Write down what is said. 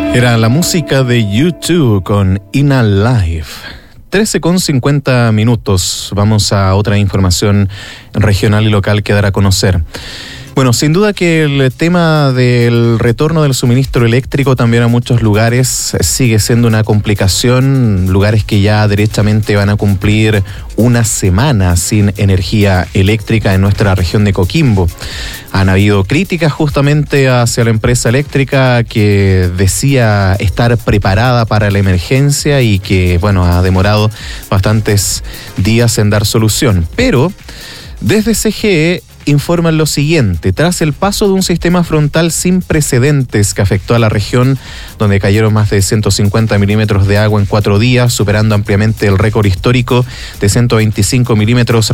Era la música de U2 con In a Life. 13:50. Vamos a otra información regional y local que dar a conocer. Bueno, sin duda que el tema del retorno del suministro eléctrico también a muchos lugares sigue siendo una complicación, lugares que ya derechamente van a cumplir una semana sin energía eléctrica en nuestra región de Coquimbo. Han habido críticas justamente hacia la empresa eléctrica que decía estar preparada para la emergencia y que, bueno, ha demorado bastantes días en dar solución. Pero desde CGE informan lo siguiente: tras el paso de un sistema frontal sin precedentes que afectó a la región, donde cayeron más de 150 milímetros de agua en 4 días, superando ampliamente el récord histórico de 125 milímetros